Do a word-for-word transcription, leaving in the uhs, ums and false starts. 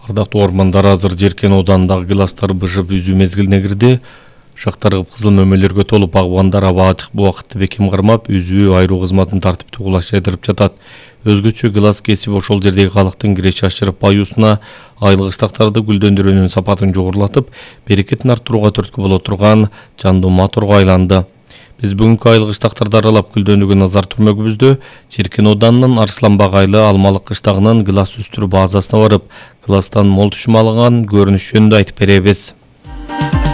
Ардактуу ормандар азыр Жеркен оданындагы гиластар бышып үзүү мезгилине кирди. Шактар кызыл мөмөлөргө толуп, багбандар аба ачык убакытты бекем кармап, үзүү айруу кызматын тартиптүү кулаштырып жатат. Өзгөчө гилас кесип ошол жердеги калктын киреш ашырып баюусуна, айыл кыштактарды гүлдөндүрүүнүн сапатын жогорулатып, берекетин арттырууга түрткү боло турган жандуу моторго айланды. Биз бүгүнкү айыл кыштактарды аралап гүлдөнүүгө назар түрмөгүбүздө Жеркен оданынын Арсланбак айылы Алмалык кыштагынын гилас өстүрүү базасына барып, гиластан мол түшүм алган көрүнүш жөнүндө айтып беребиз.